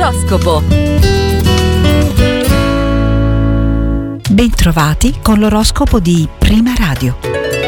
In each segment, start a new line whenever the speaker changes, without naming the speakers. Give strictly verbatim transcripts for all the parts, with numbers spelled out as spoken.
L'oroscopo.
Bentrovati con l'oroscopo di Prima Radio.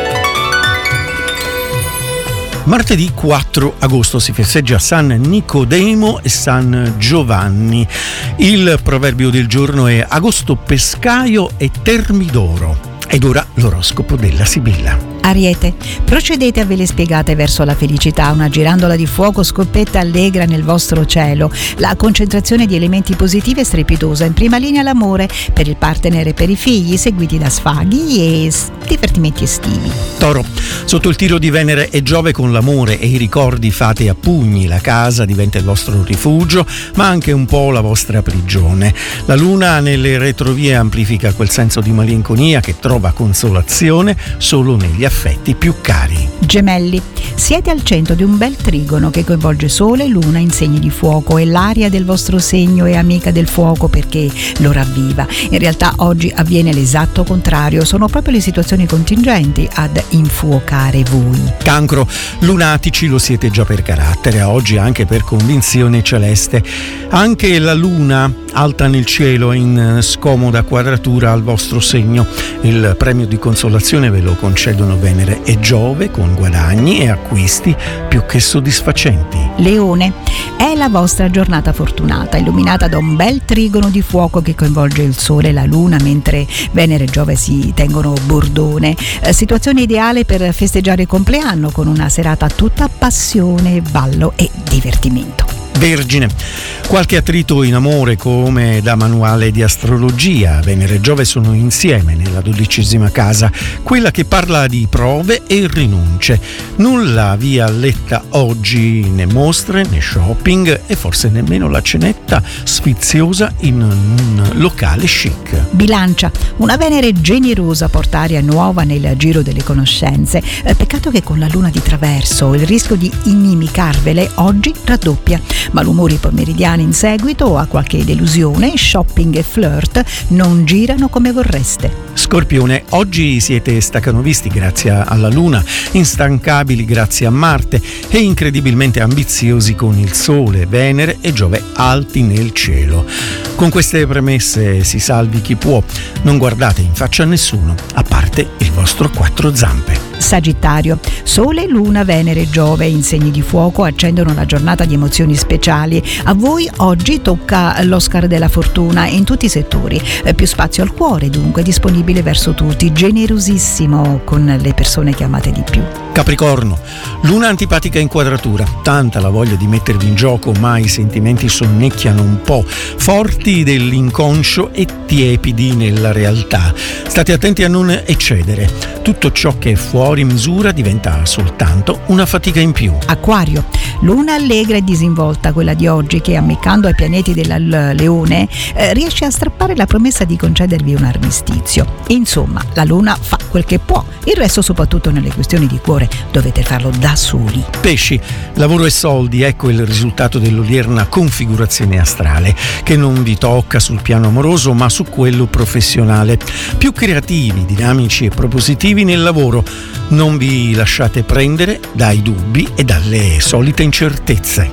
Martedì quattro agosto si festeggia San Nicodemo e San Giovanni. Il proverbio del giorno è agosto pescaio e termidoro. Ed ora l'oroscopo della Sibilla.
Ariete, procedete a vele spiegate verso la felicità, una girandola di fuoco scoppetta allegra nel vostro cielo. La concentrazione di elementi positivi è strepitosa, in prima linea l'amore per il partner e per i figli, seguiti da sfaghi e divertimenti estivi.
Toro, sotto il tiro di Venere e Giove con l'amore e i ricordi fate a pugni, la casa diventa il vostro rifugio, ma anche un po' la vostra prigione. La luna nelle retrovie amplifica quel senso di malinconia che trova consolazione solo negli affetti più cari.
Gemelli, siete al centro di un bel trigono che coinvolge Sole e Luna in segni di fuoco e l'aria del vostro segno è amica del fuoco perché lo ravviva. In realtà oggi avviene l'esatto contrario, sono proprio le situazioni contingenti ad infuocare voi.
Cancro, lunatici lo siete già per carattere, oggi anche per convinzione celeste. Anche la Luna alta nel cielo in scomoda quadratura al vostro segno. Il premio di consolazione ve lo concedono Venere e Giove con guadagni e acquisti più che soddisfacenti.
Leone, è la vostra giornata fortunata, illuminata da un bel trigono di fuoco che coinvolge il Sole e la Luna, mentre Venere e Giove si tengono bordone. Eh, situazione ideale per festeggiare il compleanno con una serata tutta passione, ballo e divertimento.
Vergine, qualche attrito in amore come da manuale di astrologia. Venere e Giove sono insieme nella dodicesima casa, quella che parla di prove e rinunce. Nulla vi alletta oggi, né mostre né shopping e forse nemmeno la cenetta sfiziosa in un locale chic.
Bilancia, una Venere generosa porta aria nuova nel giro delle conoscenze. Eh, peccato che con la Luna di traverso il rischio di inimicarvele oggi raddoppia. Malumori pomeridiani in seguito a qualche delusione, shopping e flirt non girano come vorreste.
Scorpione, oggi siete stacanovisti grazie alla Luna, instancabili grazie a Marte e incredibilmente ambiziosi con il Sole, Venere e Giove alti nel cielo. Con queste premesse si salvi chi può, non guardate in faccia a nessuno, a parte il vostro quattro zampe.
Sagittario, Sole, Luna, Venere e Giove in segni di fuoco accendono la giornata di emozioni speciali. A voi oggi tocca l'Oscar della fortuna in tutti i settori. Eh, più spazio al cuore dunque, disponibile verso tutti, generosissimo con le persone che amate di più.
Capricorno, Luna antipatica in quadratura, tanta la voglia di mettervi in gioco, ma i sentimenti sonnecchiano un po', forti dell'inconscio e tiepidi nella realtà. State attenti a non eccedere, tutto ciò che è fuori misura diventa soltanto una fatica in più.
Acquario, Luna allegra e disinvolta, quella di oggi che ammiccando ai pianeti del Leone eh, riesce a strappare la promessa di concedervi un armistizio. Insomma, la Luna fa quel che può, il resto soprattutto nelle questioni di cuore dovete farlo da soli.
Pesci, lavoro e soldi, ecco il risultato dell'odierna configurazione astrale, che non vi tocca sul piano amoroso ma su quello professionale. Più creativi, dinamici e propositivi nel lavoro, non vi lasciate prendere dai dubbi e dalle solite incertezze.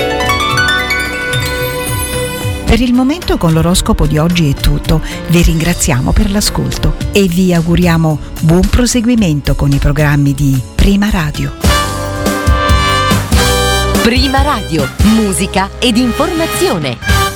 Per il momento con l'oroscopo di oggi è tutto, vi ringraziamo per l'ascolto e vi auguriamo buon proseguimento con i programmi di Prima Radio.
Prima Radio, musica ed informazione.